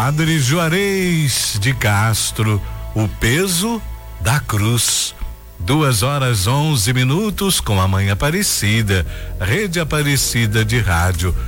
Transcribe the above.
Padre Juarez de Castro, o peso da cruz. 2h11 com a Mãe Aparecida, Rede Aparecida de Rádio.